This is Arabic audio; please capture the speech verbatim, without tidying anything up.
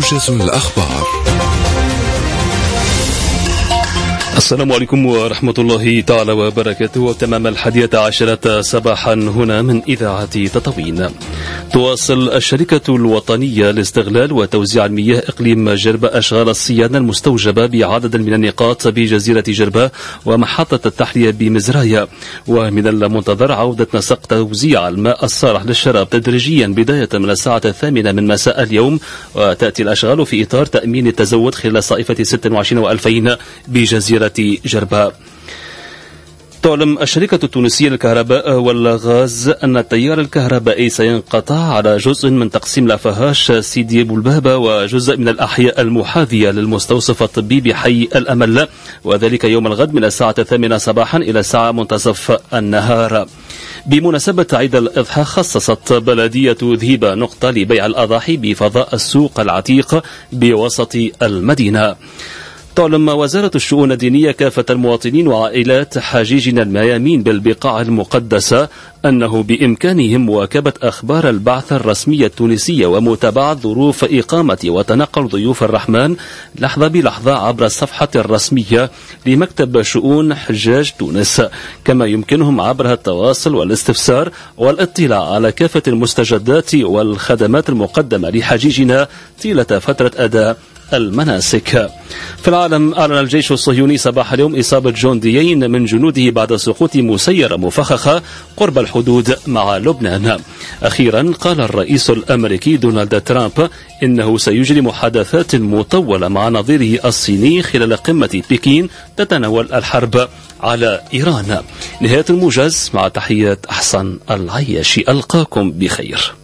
موجز الأخبار. السلام عليكم ورحمة الله تعالى وبركاته. وتمام الحادية عشرة صباحا هنا من إذاعة تطاوين. تواصل الشركة الوطنية لاستغلال وتوزيع المياه إقليم جربة أشغال الصيانة المستوجبة بعدد من النقاط بجزيرة جربة ومحطة التحلية بمزرايا. ومن المنتظر عودة نسق توزيع الماء الصالح للشراب تدريجيا بداية من الساعة الثامنة من مساء اليوم، وتأتي الأشغال في إطار تأمين التزود خلال صيفة ستة وعشرين وألفين بجزيرة جربة. تعلم الشركة التونسية للكهرباء والغاز أن التيار الكهربائي سينقطع على جزء من تقسيم لافهاش سيدي بولبابة وجزء من الأحياء المحاذية للمستوصف الطبي بحي الأمل، وذلك يوم الغد من الساعة الثامنة صباحا إلى الساعة منتصف النهار. بمناسبة عيد الأضحى خصصت بلدية ذهيبة نقطة لبيع الأضاحي بفضاء السوق العتيق بوسط المدينة. تعلم وزارة الشؤون الدينية كافة المواطنين وعائلات حاجيجنا الميامين بالبقاع المقدسة أنه بإمكانهم مواكبة أخبار البعثة الرسمية التونسية ومتابعة ظروف إقامة وتنقل ضيوف الرحمن لحظة بلحظة عبر الصفحة الرسمية لمكتب شؤون حجاج تونس، كما يمكنهم عبرها التواصل والاستفسار والاطلاع على كافة المستجدات والخدمات المقدمة لحجيجنا طيلة فترة أداء المناسك. في العالم، أعلن الجيش الصهيوني صباح اليوم إصابة جنديين من جنوده بعد سقوط مسيرة مفخخة قرب الحدود مع لبنان. أخيرا قال الرئيس الأمريكي دونالد ترامب إنه سيجري محادثات مطولة مع نظيره الصيني خلال قمة بكين تتناول الحرب على إيران. نهاية الموجز، مع تحيات أحسن العياشي، ألقاكم بخير.